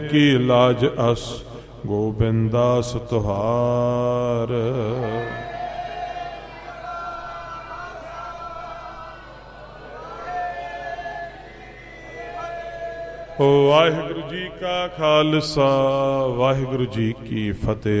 ਕੀ ਲਾਜ ਅਸ ਗੋਬਿੰਦਾਸ ਤੁਹਾਰ। ਵਾਹਿਗੁਰੂ ਜੀ ਕਾ ਖਾਲਸਾ, ਵਾਹਿਗੁਰੂ ਜੀ ਕੀ ਫਤਿਹ।